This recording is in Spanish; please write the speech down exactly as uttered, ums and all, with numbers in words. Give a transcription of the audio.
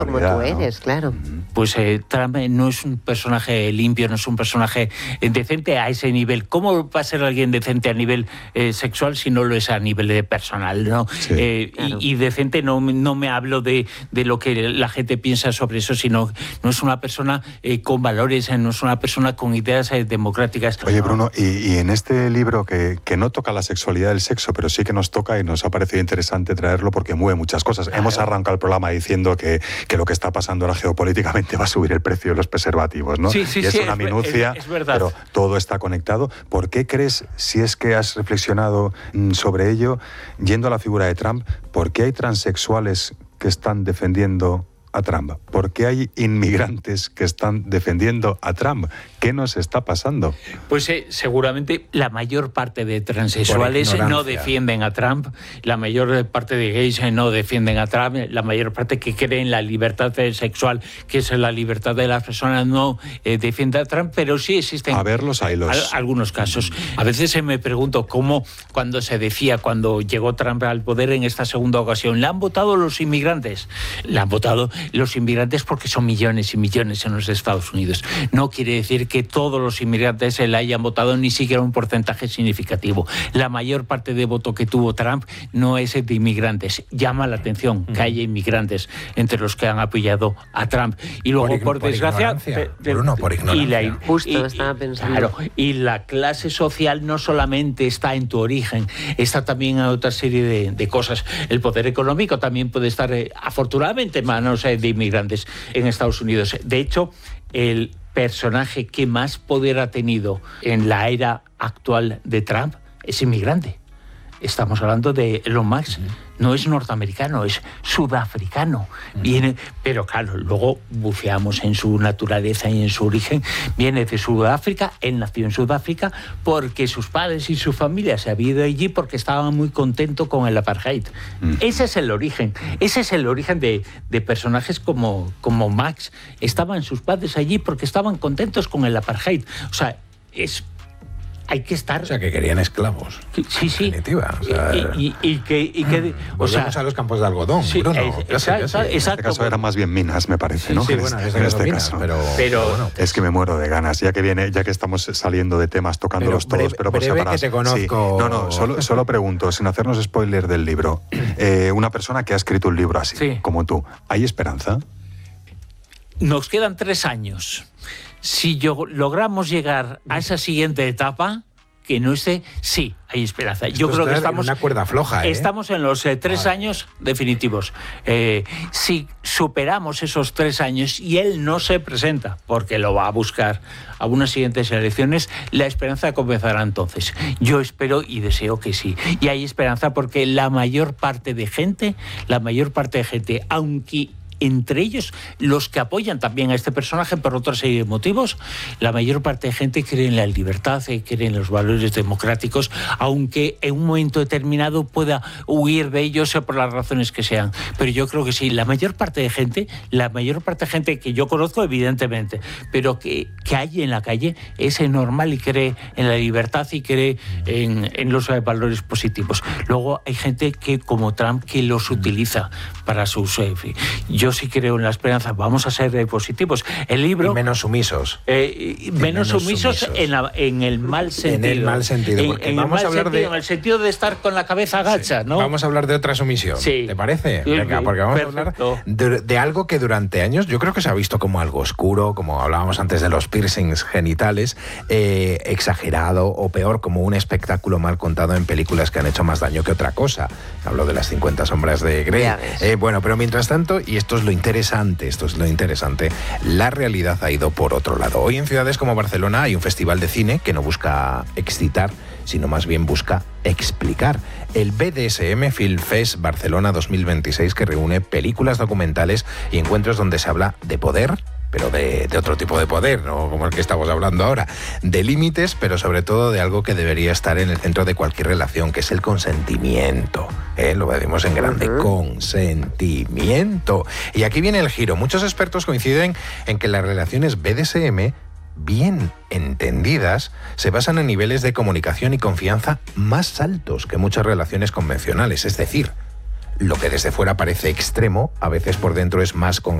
Como tú eres, ¿no? Claro. Pues eh, Trump no es un personaje limpio, no es un personaje decente a ese nivel. ¿Cómo va a ser alguien decente a nivel eh, sexual si no lo es a nivel de personal, ¿no? Sí, eh, claro. y, y decente no, no me hablo de, de lo que la gente piensa sobre eso, sino no es una persona eh, con valores, eh, no es una persona con ideas eh, democráticas. Oye, Bruno, y, y en este libro que, que no toca la sexualidad del sexo, pero sí que nos toca y nos ha parecido interesante traerlo porque mueve muchas cosas. Claro. Hemos arrancado el programa diciendo que, que lo que está pasando ahora geopolíticamente va a subir el precio de los preservativos, ¿no? Sí, sí, y es sí, una es, minucia, es, es verdad. Pero todo está conectado. ¿Por qué crees, si es que has reflexionado sobre ello, yendo a la figura de Trump, por qué hay transexuales que están defendiendo a Trump? ¿Por qué hay inmigrantes que están defendiendo a Trump? ¿Qué nos está pasando? Pues eh, seguramente la mayor parte de transexuales no defienden a Trump, la mayor parte de gays no defienden a Trump, la mayor parte que cree en la libertad sexual, que es la libertad de las personas, no eh, defiende a Trump, pero sí existen a ver los hilos. Al, algunos casos. A veces me pregunto cómo, cuando se decía, cuando llegó Trump al poder en esta segunda ocasión, ¿le han votado los inmigrantes? Le han votado los inmigrantes porque son millones y millones en los Estados Unidos. No quiere decir que todos los inmigrantes se le hayan votado ni siquiera un porcentaje significativo. La mayor parte de voto que tuvo Trump no es de inmigrantes. Llama la atención que haya inmigrantes entre los que han apoyado a Trump. Y luego, por, por, por desgracia... Pe, Bruno, por ignorancia. Y la, Justo y, estaba pensando. Claro, y la clase social no solamente está en tu origen, está también en otra serie de, de cosas. El poder económico también puede estar, eh, afortunadamente, en manos eh, de inmigrantes en Estados Unidos. De hecho, el personaje que más poder ha tenido en la era actual de Trump es inmigrante. Estamos hablando de Elon Musk. No es norteamericano, es sudafricano. Viene, pero claro, luego buceamos en su naturaleza y en su origen. Viene de Sudáfrica, él nació en Sudáfrica porque sus padres y su familia se habían ido allí porque estaban muy contentos con el apartheid. Mm. Ese es el origen. Ese es el origen de, de personajes como, como Max. Estaban sus padres allí porque estaban contentos con el apartheid. O sea, es... hay que estar... O sea, que querían esclavos. Sí, sí. En definitiva. O sea, y, y, y que... Y que o sea, a los campos de algodón, sí, Bruno. Es, ya sé, ya sé. Exacto. En este caso eran más bien minas, me parece, sí, ¿no? Sí, en bueno, este, en este minas, caso. Pero, pero, pero bueno. Es que me muero de ganas, ya que viene, ya que estamos saliendo de temas, tocándolos pero todos, pero por breve separado. Que te conozco. Sí. No, no, solo, solo pregunto, sin hacernos spoiler del libro, eh, una persona que ha escrito un libro así, sí. como tú, ¿hay esperanza? Nos quedan tres años. Si yo, logramos llegar a esa siguiente etapa, que no esté, sí, hay esperanza. Esto Yo creo que en estamos una cuerda floja, ¿eh? Estamos en los eh, tres vale. años definitivos. Eh, si superamos esos tres años y él no se presenta, porque lo va a buscar a unas siguientes elecciones, la esperanza comenzará entonces. Yo espero y deseo que sí. Y hay esperanza porque la mayor parte de gente, la mayor parte de gente, aunque entre ellos los que apoyan también a este personaje por otra serie de motivos, la mayor parte de gente cree en la libertad, cree en los valores democráticos, aunque en un momento determinado pueda huir de ellos por las razones que sean. Pero yo creo que sí, la mayor parte de gente, la mayor parte de gente que yo conozco evidentemente, pero que, que hay en la calle es normal y cree en la libertad y cree en, en los valores positivos. Luego hay gente que, como Trump, que los utiliza para sus... Eh, yo sí creo en la esperanza, vamos a ser eh, positivos. El libro... Y menos sumisos. Eh, y menos, menos sumisos, sumisos. En, la, en el mal sentido. En el mal sentido. Porque en, en vamos el mal a hablar sentido, de... en el sentido de estar con la cabeza agacha, sí. ¿no? Vamos a hablar de otra sumisión. Sí. ¿Te parece? Sí, Venga, porque vamos perfecto. a hablar de, de algo que durante años yo creo que se ha visto como algo oscuro, como hablábamos antes de los piercings genitales, eh, exagerado o peor, como un espectáculo mal contado en películas que han hecho más daño que otra cosa. Hablo de las cincuenta sombras de Grey. Eh, bueno, pero mientras tanto, y esto es lo interesante, esto es lo interesante, la realidad ha ido por otro lado. Hoy en ciudades como Barcelona hay un festival de cine que no busca excitar, sino más bien busca explicar. El B D S M Film Fest Barcelona dos mil veintiséis, que reúne películas documentales y encuentros donde se habla de poder, pero de, de otro tipo de poder, no como el que estamos hablando ahora, de límites, pero sobre todo de algo que debería estar en el centro de cualquier relación, que es el consentimiento. ¿Eh? Lo decimos en grande, uh-huh. consentimiento. Y aquí viene el giro. Muchos expertos coinciden en que las relaciones B D S M, bien entendidas, se basan en niveles de comunicación y confianza más altos que muchas relaciones convencionales. Es decir, lo que desde fuera parece extremo, a veces por dentro es más con